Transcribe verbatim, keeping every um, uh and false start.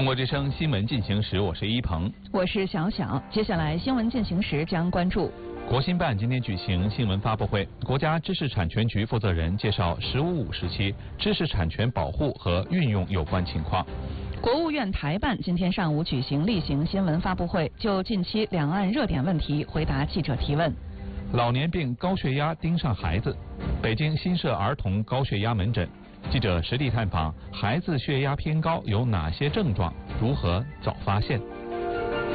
中国之声新闻进行时，我是一鹏， 我是小小。接下来新闻进行时将关注。 国新办今天举行新闻发布会，国家知识产权局负责人介绍“十五五”时期知识产权保护和运用有关情况。 国务院台办今天上午举行例行新闻发布会，就近期两岸热点问题回答记者提问。 老年病高血压盯上孩子，北京新设儿童高血压门诊。记者实地探访孩子血压偏高有哪些症状，如何早发现？